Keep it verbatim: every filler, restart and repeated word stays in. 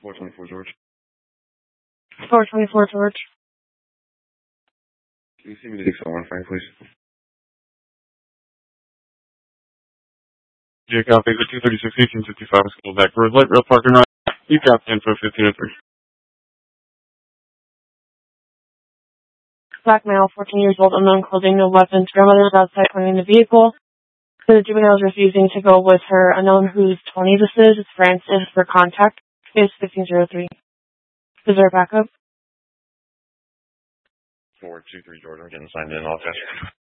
four twenty-four, George. four twenty-four, George. Can you see me to six oh one, Frank, please? J copy, two thirty-six, eighteen fifty-five, school back for light rail parking lot. You copy info fifteen oh three. Black male, fourteen years old, unknown clothing, no weapons. Grandmother is outside pointing the vehicle. So the juvenile is refusing to go with her. Unknown whose twenty this is. It's Francis. For contact is fifteen oh three. Is there a backup? four two three, George. I'm getting signed in. All test.